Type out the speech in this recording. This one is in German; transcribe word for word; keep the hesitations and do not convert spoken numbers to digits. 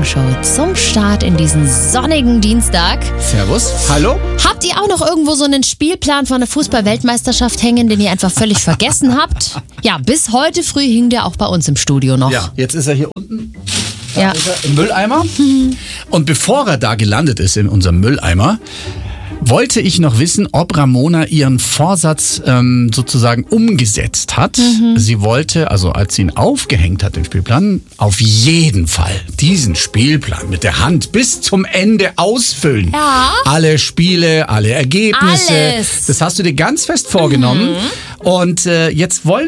Show zum Start in diesen sonnigen Dienstag. Servus. Hallo. Habt ihr auch noch irgendwo so einen Spielplan von der Fußball-Weltmeisterschaft hängen, den ihr einfach völlig vergessen habt? Ja, bis heute früh hing der auch bei uns im Studio noch. Ja, jetzt ist er hier unten. Da Ja. ist er im Mülleimer. Und bevor er da gelandet ist in unserem Mülleimer, wollte ich noch wissen, ob Ramona ihren Vorsatz ähm, sozusagen umgesetzt hat. Mhm. Sie wollte, also als sie ihn aufgehängt hat, den Spielplan, auf jeden Fall diesen Spielplan mit der Hand bis zum Ende ausfüllen. Ja. Alle Spiele, alle Ergebnisse. Alles. Das hast du dir ganz fest vorgenommen. Mhm. Und äh, jetzt wollen